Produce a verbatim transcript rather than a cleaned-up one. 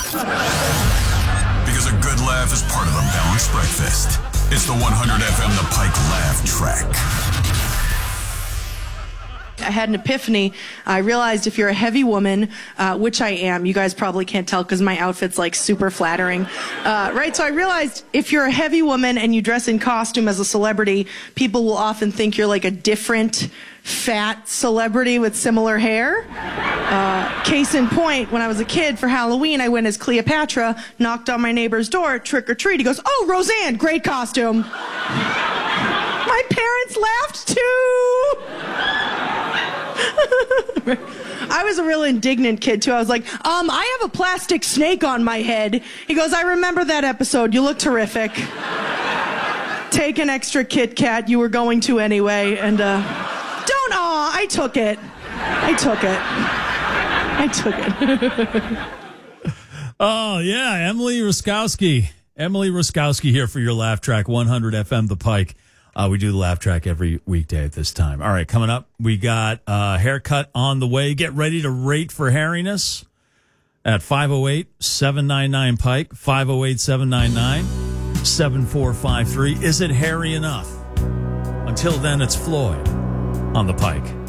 Because a good laugh is part of a balanced breakfast. It's the one hundred F M The Pike Laugh Track. I had an epiphany. I realized if you're a heavy woman, uh, which I am, you guys probably can't tell because my outfit's like super flattering, uh, right? So I realized if you're a heavy woman and you dress in costume as a celebrity, people will often think you're like a different fat celebrity with similar hair. Uh, case in point, when I was a kid for Halloween, I went as Cleopatra, knocked on my neighbor's door, trick or treat. He goes, "Oh, Roseanne, great costume." My parents laughed too. I was a real indignant kid, too. I was like, um, I have a plastic snake on my head. He goes, "I remember that episode. You look terrific. Take an extra Kit Kat. You were going to anyway." And, uh, don't, aw, I took it. I took it. I took it. Oh, yeah, Emily Raskowski. Emily Raskowski here for your Laugh Track, one hundred F M The Pike. Uh, we do the Laugh Track every weekday at this time. All right, coming up, we got a uh, haircut on the way. Get ready to rate for hairiness at five oh eight, seven nine nine, Pike, five oh eight, seven nine nine, seven four five three. Is it hairy enough? Until then, it's Floyd on the Pike.